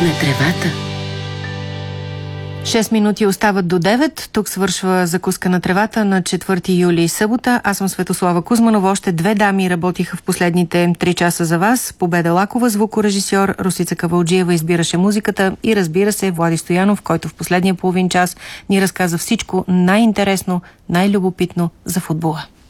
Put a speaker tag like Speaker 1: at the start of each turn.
Speaker 1: на тревата.
Speaker 2: 6 минути остават до 9. Тук свършва закуска на тревата на 4 юли събота. Аз съм Светослава Кузманова. Още две дами работиха в последните 3 часа за вас. Победа Лакова, звукорежисьор, Росица Кавалджиева избираше музиката и разбира се Влади Стоянов, който в последния половин час ни разказа всичко най-интересно, най-любопитно за футбола.